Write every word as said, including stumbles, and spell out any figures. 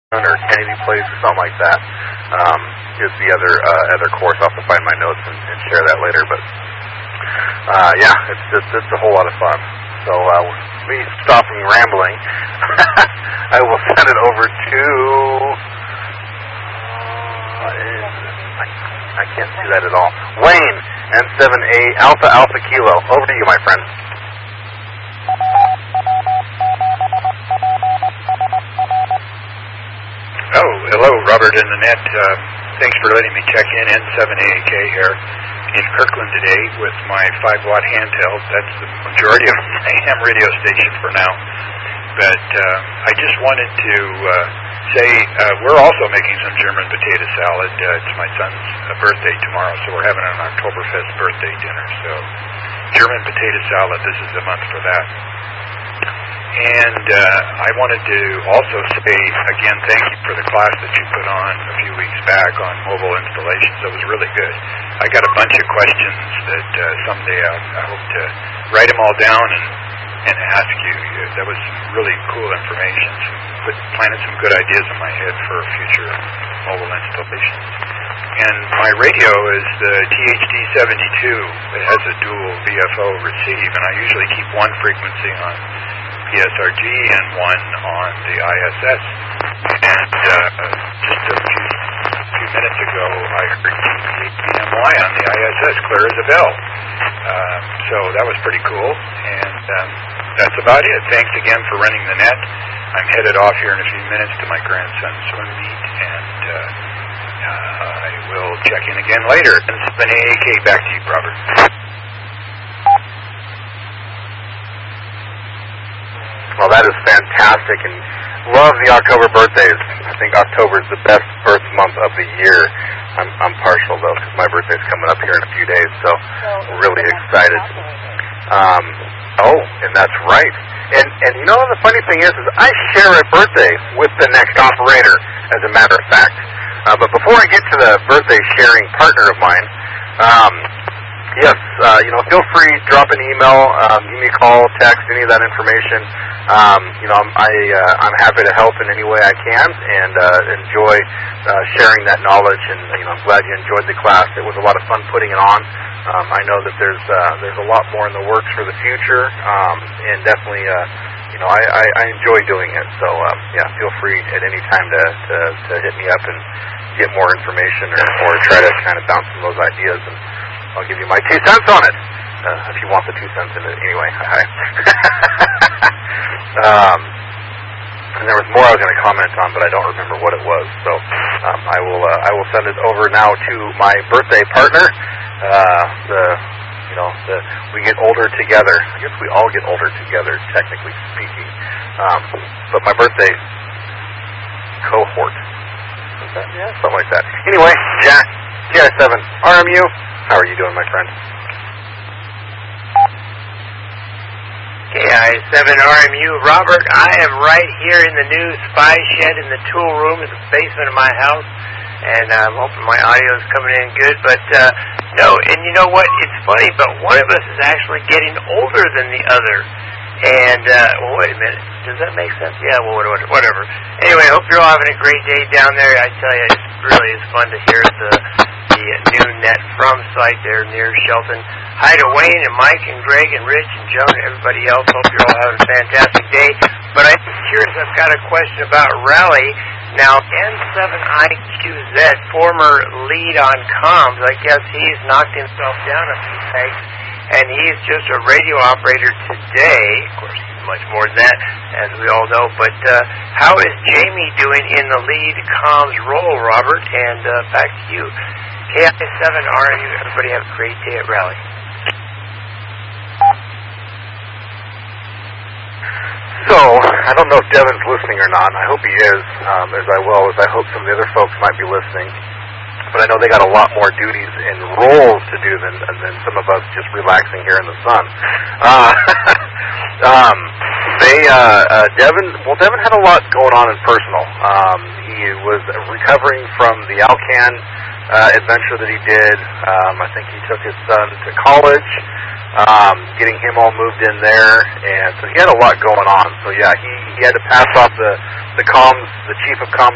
or Kennedy Place or something like that. Um, is the other uh, other course. I'll have to find my notes and, and share that later. But uh, yeah, it's just it's a whole lot of fun. So uh, me stopping rambling, I will send it over to. Uh, I, I can't see that at all. Wayne, N seven A Alpha Alpha Kilo. Over to you, my friend. Oh, hello, Robert in the net. Uh, thanks for letting me check in. N seven A K here in Kirkland today with my five watt handheld. That's the majority of my ham radio station for now. But uh, I just wanted to uh, say uh, we're also making some German potato salad. Uh, it's my son's uh, birthday tomorrow, so we're having an Oktoberfest birthday dinner. So German potato salad, this is the month for that. And uh, I wanted to also say, again, thank you for the class that you put on a few weeks back on mobile installations. It was really good. I got a bunch of questions that uh, someday I, I hope to write them all down and, and ask you. That was really cool information. Some, put, planted some good ideas in my head for future mobile installations. And my radio is the T H D seventy-two. It has a dual V F O receive, and I usually keep one frequency on P S R G and one on the I S S. And uh, just a few, few minutes ago, I heard P M Y on the I S S, clear as a bell. Um, so that was pretty cool. And um, that's about it. Thanks again for running the net. I'm headed off here in a few minutes to my grandson's swim meet, and uh, uh, I will check in again later. And seven A A K, back to you, Robert. Well, that is fantastic, and love the October birthdays. I think October is the best birth month of the year. I'm, I'm partial, though, because my birthday's coming up here in a few days, so I'm really excited. Um, oh, and that's right. And, and you know, the funny thing is, is I share a birthday with the next operator, as a matter of fact. Uh, but before I get to the birthday sharing partner of mine, um, yes, uh, you know, feel free, drop an email, um, give me a call, text, any of that information. Um, you know, I'm, I, uh, I'm happy to help in any way I can, and uh, enjoy uh, sharing that knowledge. And you know, I'm glad you enjoyed the class. It was a lot of fun putting it on. Um, I know that there's uh, there's a lot more in the works for the future, um, and definitely, uh, you know, I, I, I enjoy doing it. So um, yeah, feel free at any time to, to to hit me up and get more information, or, or try to kind of bounce some of those ideas, and I'll give you my two cents on it. Uh, if you want the two cents in it, anyway. Hi. um, and there was more I was going to comment on, but I don't remember what it was. So um, I will uh, I will send it over now to my birthday partner. Uh, the you know the we get older together. I guess we all get older together, technically speaking. Um, but my birthday cohort, is that, yeah, something like that. Anyway, Jack, T I seven R M U. How are you doing, my friend? K I seven R M U, Robert. I am right here in the new spy shed in the tool room in the basement of my house, and I'm hoping my audio is coming in good. But uh, no, and you know what? It's funny, but one of us is actually getting older than the other. And uh, well, wait a minute. Does that make sense? Yeah. Well, whatever. Anyway, I hope you're all having a great day down there. I tell you, it really is fun to hear the the new net from site there near Shelton. Hi to Wayne and Mike and Greg and Rich and Joan and everybody else. Hope you're all having a fantastic day. But I'm curious, I've got a question about Rally. Now, N seven I Q Z, former lead on comms, I guess he's knocked himself down a few pegs, and he's just a radio operator today. Of course, he's much more than that, as we all know. But uh, how is Jamie doing in the lead comms role, Robert? And uh, back to you. K I seven R M U, everybody have a great day at Rally. So, I don't know if Devin's listening or not, and I hope he is, um, as I will, as I hope some of the other folks might be listening. But I know they got a lot more duties and roles to do than, than some of us just relaxing here in the sun. Uh, um, they, uh, uh, Devin, well, Devin had a lot going on in personal. Um, he was recovering from the Alcan uh, adventure that he did. Um, I think he took his son to college. Um, getting him all moved in there, and so he had a lot going on. So yeah, he, he had to pass off the the comms, the chief of comms